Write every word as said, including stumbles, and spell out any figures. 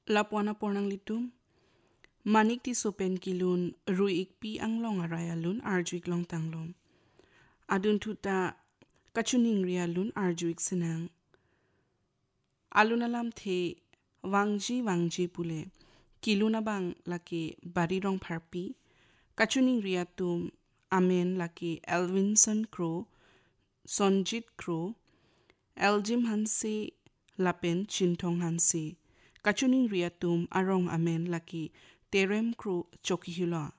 Lapwana pornang litum. Manik ti sopen kilun ruik pi ang long arayalun arjuik long tanglom. Adun tuta kachuning rialun arjuik senang. Alun alam the wangji wangji pule. Kilun abang laki barirong parpi. Kachuning riatum amen laki Elvinson Crow, Sonjit Crow, Eljim Hansi Lapen Chintong Hansi. Kachuning riatum arong amen laki Terem Crow Chokihula.